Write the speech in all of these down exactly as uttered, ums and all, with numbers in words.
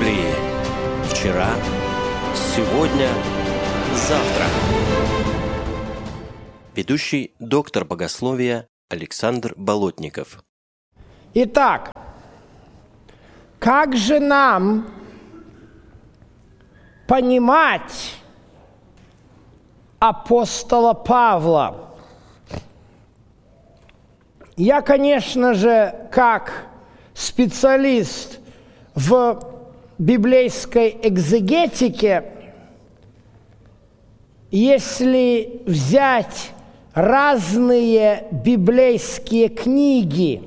Библии. Вчера, сегодня, завтра. Ведущий доктор богословия Александр Болотников. Итак, как же нам понимать апостола Павла? Я, конечно же, как специалист в библейской экзегетике, если взять разные библейские книги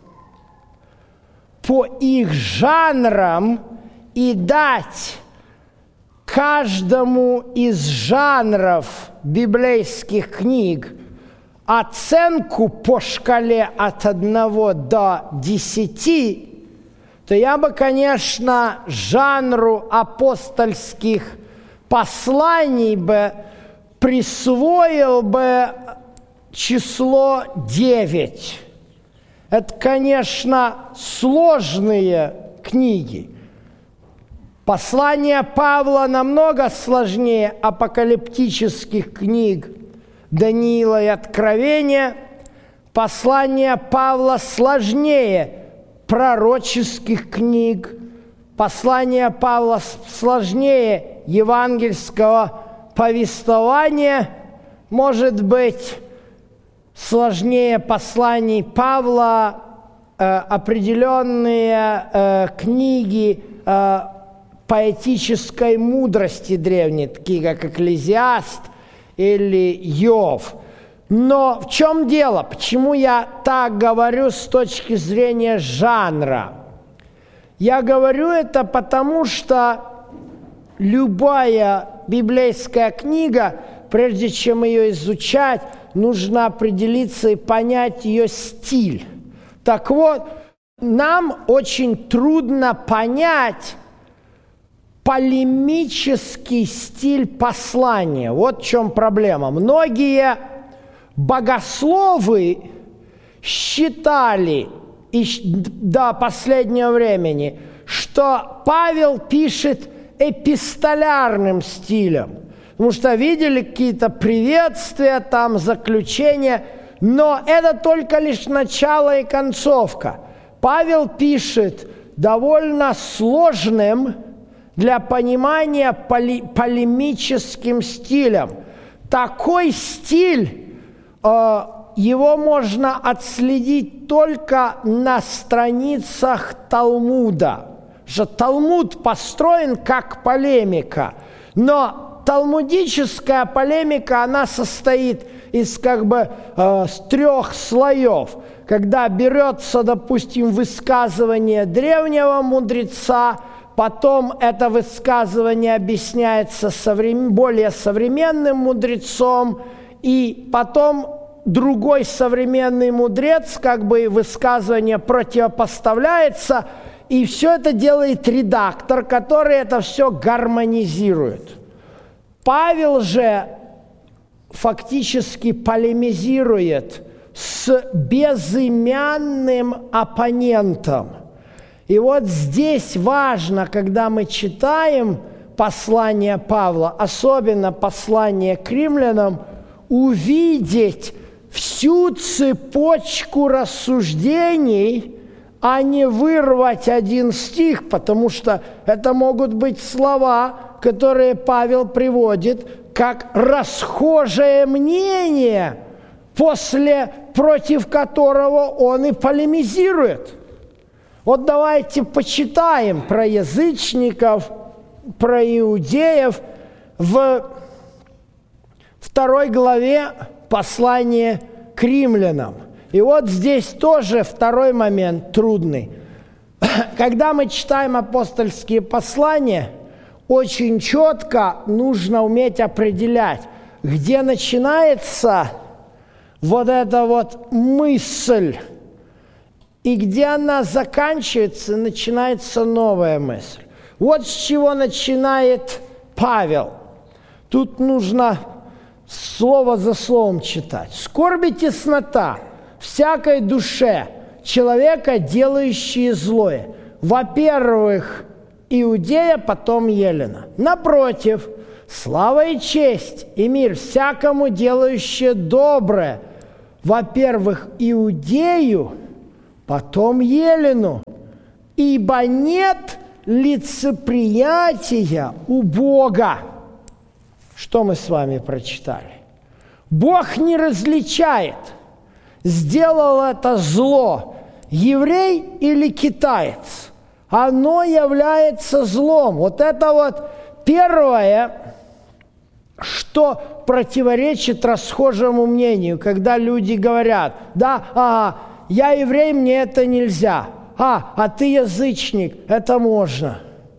по их жанрам и дать каждому из жанров библейских книг оценку по шкале от одного до десяти, то я бы, конечно, жанру апостольских посланий бы присвоил бы число девять. Это, конечно, сложные книги. Послание Павла намного сложнее апокалиптических книг Даниила и Откровения. Послание Павла сложнее пророческих книг. Послание Павла сложнее евангельского повествования. Может быть, сложнее посланий Павла э, определенные э, книги э, поэтической мудрости древней, такие как «Экклезиаст» или «Иов». Но в чем дело? Почему я так говорю с точки зрения жанра? Я говорю это потому, что любая библейская книга, прежде чем ее изучать, нужно определиться и понять ее стиль. Так вот, нам очень трудно понять полемический стиль послания. Вот в чем проблема. Многие богословы считали и до последнего времени, что Павел пишет эпистолярным стилем. Потому что видели какие-то приветствия, там заключения, но это только лишь начало и концовка. Павел пишет довольно сложным для понимания поли- полемическим стилем. Такой стиль, э, его можно отследить только на страницах Талмуда. Что Талмуд построен как полемика, но талмудическая полемика, она состоит из как бы э, с трех слоев. Когда берется, допустим, высказывание древнего мудреца, потом это высказывание объясняется соврем... более современным мудрецом, и потом другой современный мудрец, как бы высказывание противопоставляется, и все это делает редактор, который это все гармонизирует. Павел же фактически полемизирует с безымянным оппонентом. И вот здесь важно, когда мы читаем послание Павла, особенно послание к римлянам, увидеть всю цепочку рассуждений, а не вырвать один стих, потому что это могут быть слова, которые Павел приводит как расхожее мнение, после, против которого он и полемизирует. Вот давайте почитаем про язычников, про иудеев в второй главе послания к римлянам. И вот здесь тоже второй момент трудный. Когда мы читаем апостольские послания, очень четко нужно уметь определять, где начинается вот эта вот мысль, и где она заканчивается, начинается новая мысль. Вот с чего начинает Павел. Тут нужно слово за словом читать. «Скорбь и теснота всякой душе человека, делающие злое, во-первых, Иудея, потом Елена. Напротив, слава и честь и мир всякому делающее доброе, во-первых, Иудею, потом Елену, ибо нет лицеприятия у Бога. Что мы с вами прочитали? Бог не различает, сделал это зло еврей или китаец. Оно является злом. Вот это вот первое, что противоречит расхожему мнению, когда люди говорят: да, ага, я еврей, мне это нельзя. А, а ты язычник, это можно.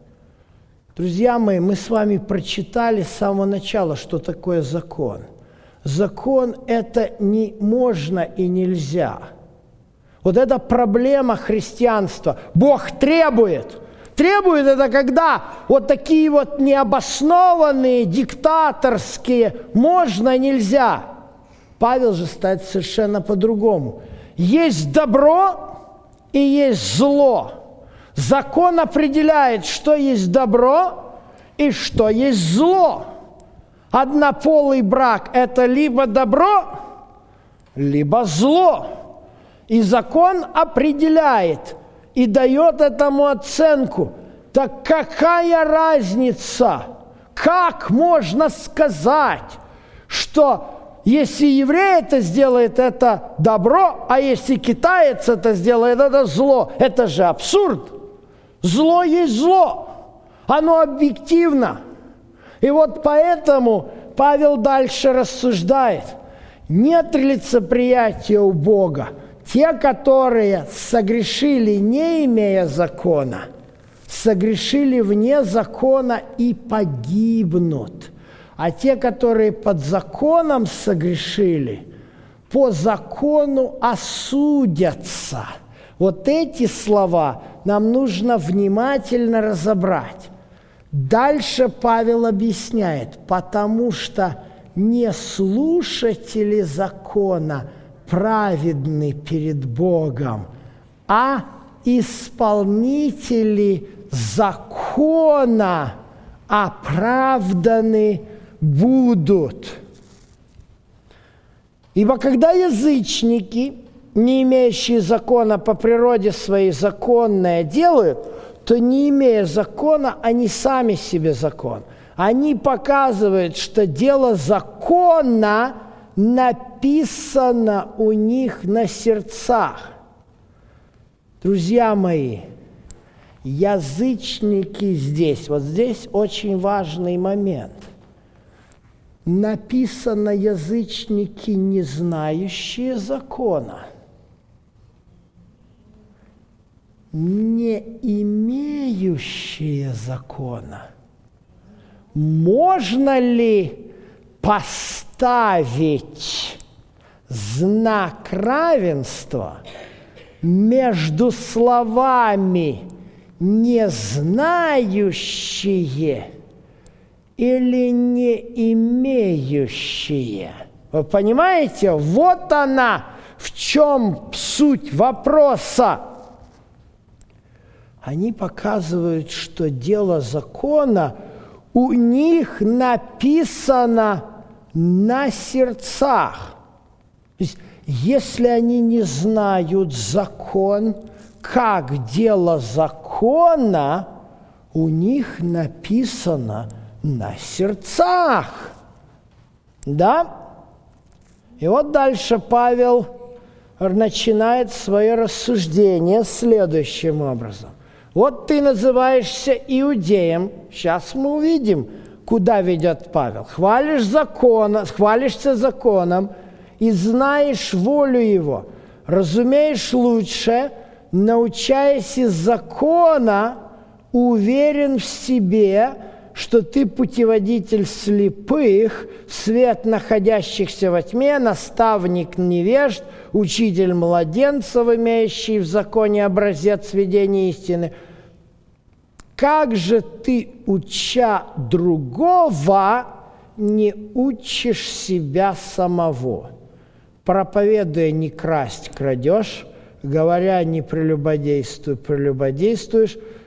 Друзья мои, мы с вами прочитали с самого начала, что такое закон. Закон – это не можно и нельзя. Вот это проблема христианства. Бог требует. Требует это когда вот такие вот необоснованные, диктаторские «можно, нельзя». Павел же стоит совершенно по-другому. Есть добро и есть зло. Закон определяет, что есть добро и что есть зло. Однополый брак – это либо добро, либо зло. И закон определяет и дает этому оценку. Так какая разница? Как можно сказать, что если еврей это сделает, это добро, а если китаец это сделает, это зло? Это же абсурд. Зло есть зло. Оно объективно. И вот поэтому Павел дальше рассуждает. Нет лицеприятия у Бога. Те, которые согрешили, не имея закона, согрешили вне закона и погибнут. А те, которые под законом согрешили, по закону осудятся. Вот эти слова нам нужно внимательно разобрать. Дальше Павел объясняет: потому что не слушатели закона праведны перед Богом, а исполнители закона оправданы будут. Ибо когда язычники, не имеющие закона по природе своей законное делают, то, не имея закона, они сами себе закон. Они показывают, что дело закона написано у них на сердцах. Друзья мои, язычники здесь, вот здесь очень важный момент. Написано язычники, не знающие закона, не имеющие закона. Можно ли поставить знак равенства между словами «не знающие» или «не имеющие»? Вы понимаете? Вот она, в чем суть вопроса. Они показывают, что дело закона у них написано на сердцах. То есть, если они не знают закон, как дело закона, у них написано на сердцах. Да? И вот дальше Павел начинает свое рассуждение следующим образом. Вот ты называешься иудеем. Сейчас мы увидим, куда ведет Павел. Хвалишь закон, хвалишься законом и знаешь волю его. Разумеешь лучше, научаясь из закона, уверен в себе, что ты путеводитель слепых, свет находящихся во тьме, наставник невежд, учитель младенцев, имеющий в законе образец ведения истины. Как же ты, уча другого, не учишь себя самого? Проповедуя не красть, крадешь, говоря не прелюбодействуй, прелюбодействуешь,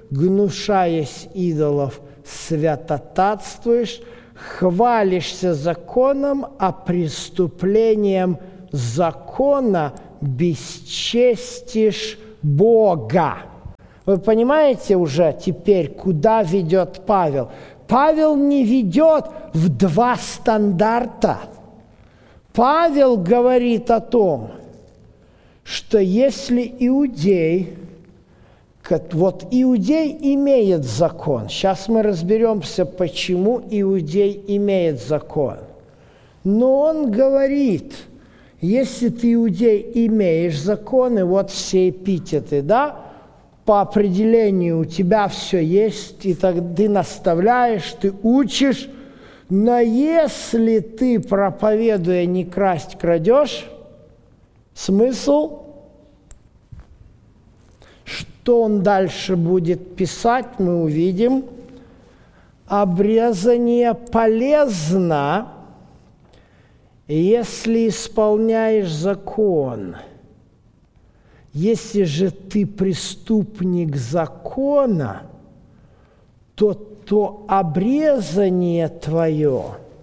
гнушаясь идолов, святотатствуешь, хвалишься законом, а преступлением закона бесчестишь Бога». Вы понимаете уже теперь, куда ведет Павел? Павел не ведет в два стандарта. Павел говорит о том, что если иудей, вот иудей имеет закон, сейчас мы разберемся, почему иудей имеет закон, но он говорит, если ты, иудей, имеешь законы, вот все эпитеты, да, по определению у тебя все есть, и так ты наставляешь, ты учишь, но если ты, проповедуя не красть, крадешь, смысл? Что он дальше будет писать, мы увидим. Обрезание полезно, если исполняешь закон. Если же ты преступник закона, то то обрезание твое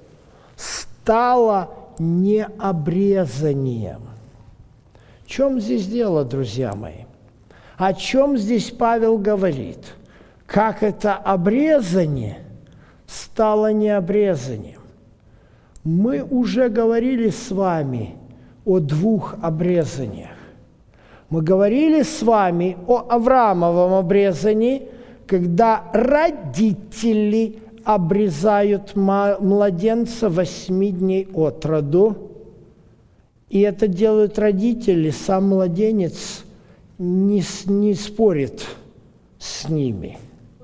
стало необрезанием. В чем здесь дело, друзья мои? О чем здесь Павел говорит? Как это обрезание стало необрезанием? Мы уже говорили с вами о двух обрезаниях. Мы говорили с вами о Авраамовом обрезании, когда родители обрезают младенца восьми дней от роду. И это делают родители, сам младенец не, не спорит с ними.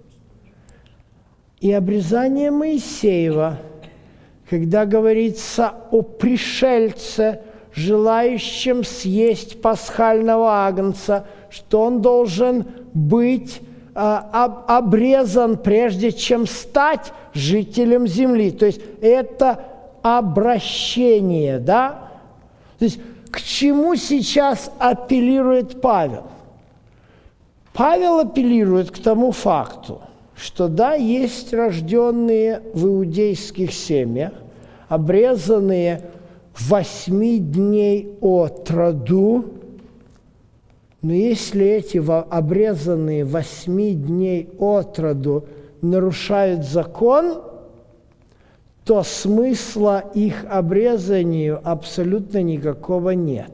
И обрезание Моисеева, когда говорится о пришельце, желающем съесть пасхального агнца, что он должен быть а, обрезан, прежде чем стать жителем земли. То есть это обращение, да? То есть к чему сейчас апеллирует Павел? Павел апеллирует к тому факту, что да, есть рожденные в иудейских семьях, обрезанные восьми дней от роду, но если эти обрезанные восьми дней от роду нарушают закон, то смысла их обрезанию абсолютно никакого нет.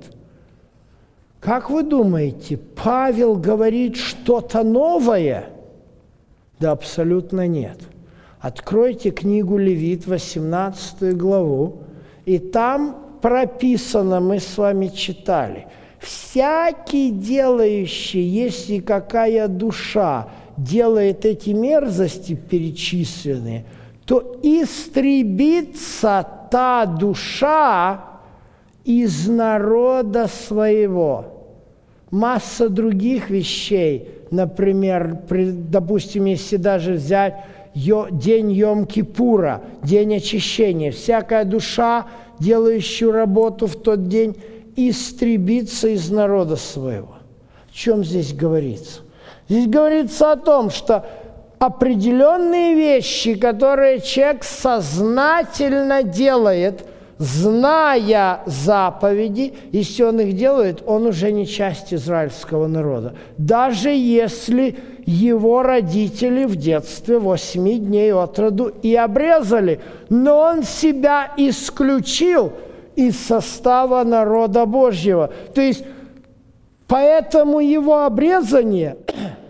Как вы думаете, Павел говорит что-то новое? Да абсолютно нет. Откройте книгу Левит, восемнадцатую главу, и там прописано, мы с вами читали, «Всякий делающий, если какая душа делает эти мерзости перечисленные, то истребится та душа из народа своего». Масса других вещей, например, допустим, если даже взять день Йом-Кипура, день очищения, всякая душа, делающая работу в тот день, истребится из народа своего. О чем здесь говорится? Здесь говорится о том, что определенные вещи, которые человек сознательно делает, зная заповеди, если он их делает, он уже не часть израильского народа. Даже если его родители в детстве восьми дней от роду и обрезали, но он себя исключил из состава народа Божьего. То есть, поэтому его обрезание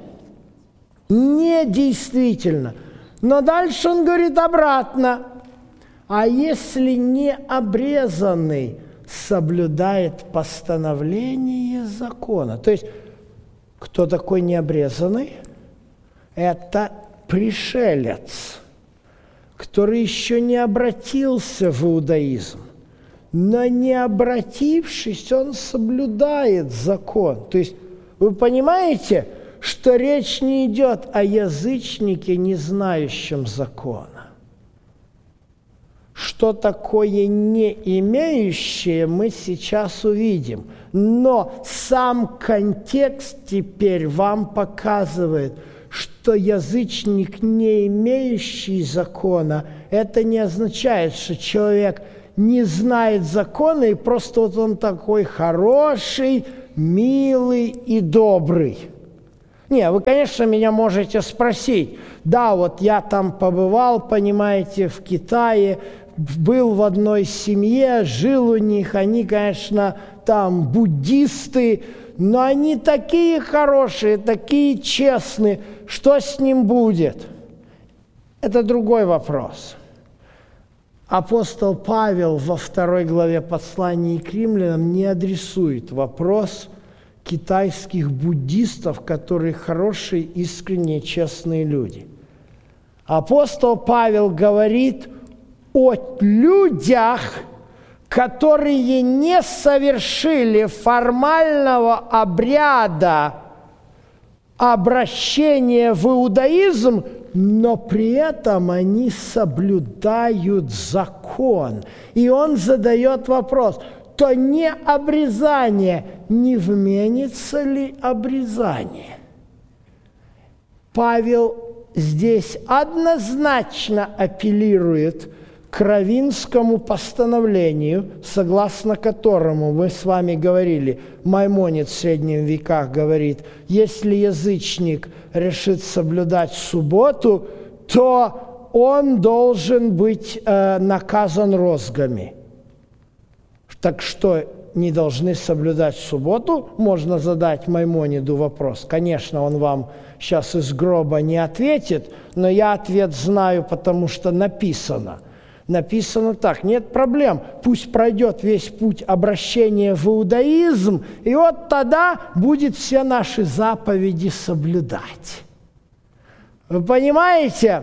недействительно. Но дальше он говорит обратно. А если не обрезанный соблюдает постановление закона? То есть, кто такой необрезанный? Это пришелец, который еще не обратился в иудаизм. Но не обратившись, он соблюдает закон. То есть, вы понимаете, что речь не идет о язычнике, не знающем закона. Что такое не имеющее, мы сейчас увидим. Но сам контекст теперь вам показывает, что язычник, не имеющий закона, это не означает, что человек не знает закона, и просто вот он такой хороший, милый и добрый. Не, вы, конечно, меня можете спросить, да, вот я там побывал, понимаете, в Китае, был в одной семье, жил у них, они, конечно, там буддисты, но они такие хорошие, такие честные, что с ним будет? Это другой вопрос. Апостол Павел во второй главе послания к римлянам не адресует вопрос китайских буддистов, которые хорошие, искренние, честные люди. Апостол Павел говорит о людях, которые не совершили формального обряда обращения в иудаизм, но при этом они соблюдают закон. И он задает вопрос, то не обрезание, не вменится ли обрезание? Павел здесь однозначно апеллирует к раввинскому постановлению, согласно которому мы с вами говорили, Маймонид в средних веках говорит, если язычник решит соблюдать субботу, то он должен быть э, наказан розгами. Так что, не должны соблюдать субботу? Можно задать Маймониду вопрос. Конечно, он вам сейчас из гроба не ответит, но я ответ знаю, потому что написано. Написано так, нет проблем, пусть пройдет весь путь обращения в иудаизм, и вот тогда будет все наши заповеди соблюдать. Вы понимаете?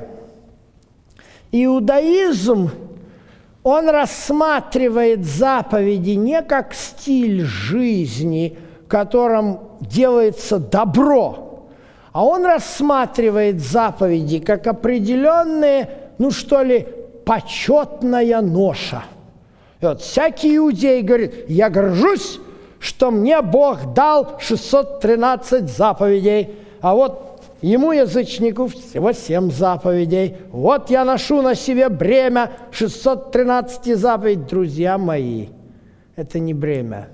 Иудаизм, он рассматривает заповеди не как стиль жизни, в котором делается добро, а он рассматривает заповеди как определенные, ну что ли, почетная ноша. И вот всякий иудей говорит, я горжусь, что мне Бог дал шестьсот тринадцать заповедей, а вот ему, язычнику, всего семь заповедей. Вот я ношу на себе бремя шестьсот тринадцать заповедей. Друзья мои, это не бремя.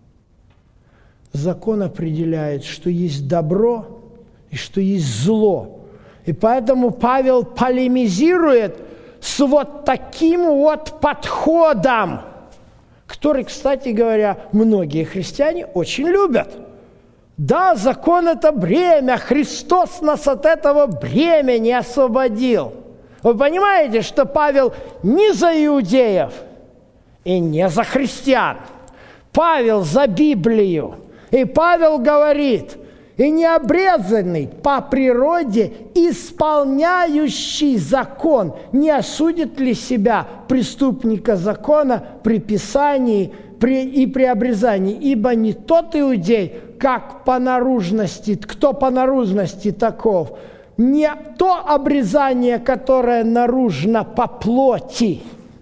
Закон определяет, что есть добро и что есть зло. И поэтому Павел полемизирует с вот таким вот подходом, который, кстати говоря, многие христиане очень любят. Да, закон – это бремя, Христос нас от этого бремени освободил. Вы понимаете, что Павел не за иудеев и не за христиан. Павел за Библию. И Павел говорит, и необрезанный по природе, исполняющий закон, не осудит ли себя преступника закона при писании при, и при обрезании? Ибо не тот иудей, как по наружности, кто по наружности таков, не то обрезание, которое наружно по плоти,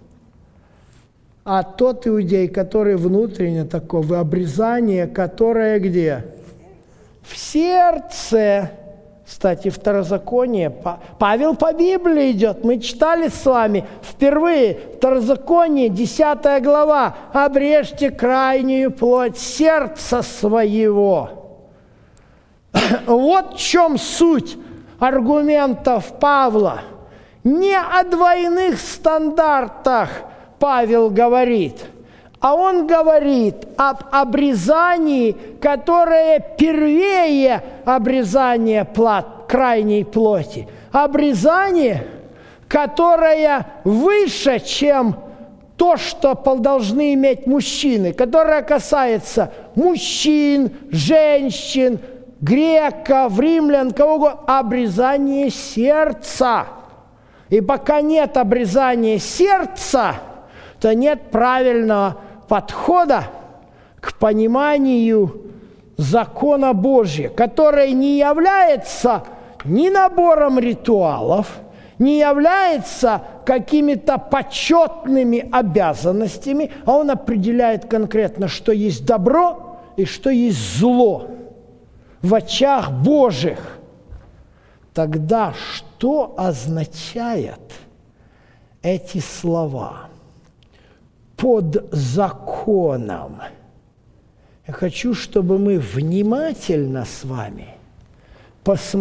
а тот иудей, который внутренне таков, и обрезание, которое где? В сердце. Кстати, второзаконие. Павел по Библии идет. Мы читали с вами впервые второзаконие, десятая глава. Обрежьте крайнюю плоть сердца своего. Вот в чем суть аргументов Павла. Не о двойных стандартах Павел говорит, а он говорит об обрезании, которое первее обрезания плат, крайней плоти. Обрезание, которое выше, чем то, что должны иметь мужчины, которое касается мужчин, женщин, греков, римлян, кого угодно. Обрезание сердца. И пока нет обрезания сердца, то нет правильного подхода к пониманию закона Божия, который не является ни набором ритуалов, не является какими-то почетными обязанностями, а он определяет конкретно, что есть добро и что есть зло в очах Божьих. Тогда что означают эти слова? Под законом. Я хочу, чтобы мы внимательно с вами посмотрели